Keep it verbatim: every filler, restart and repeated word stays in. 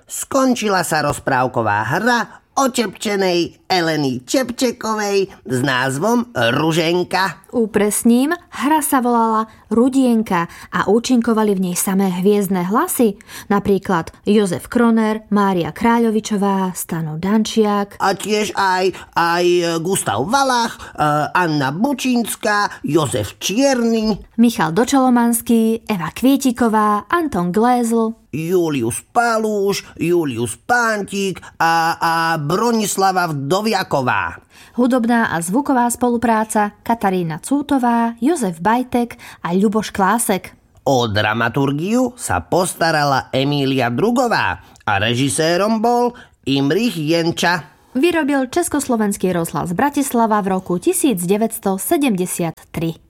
Skončila sa rozprávková hra o Čepčenej Eleny Čepčekovej s názvom Ruženka. Upresním, hra sa volala Rudienka a účinkovali v nej samé hviezdne hlasy, napríklad Jozef Kroner, Mária Kráľovičová, Stano Dančiak. A tiež aj, aj Gustav Valach, Anna Bučínska, Jozef Čierny, Michal Dočolomanský, Eva Kvietiková, Anton Glézl, Julius Palúš, Julius Pántik a, a Bronislava Vdoviaková. Hudobná a zvuková spolupráca Katarína Cútová, Jozef Bajtek a Ľuboš Klásek. O dramaturgiu sa postarala Emília Drugová a režisérom bol Imrich Jenča. Vyrobil Československý rozhlas Bratislava v roku devätnásť sedemdesiattri.